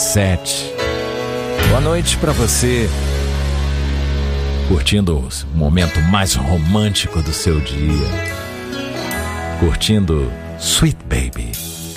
17. Boa noite pra você, curtindo o momento mais romântico do seu dia, curtindo Sweet Baby.